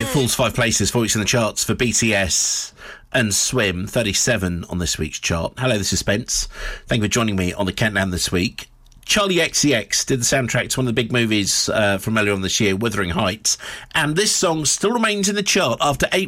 falls 5 places, 4 weeks in the charts for BTS and Swim, 37 on this week's chart. Hello, this is Spence. Thank you for joining me on the countdown this week. Charlie XCX did the soundtrack to one of the big movies from earlier on this year, Wuthering Heights, and this song still remains in the chart after 8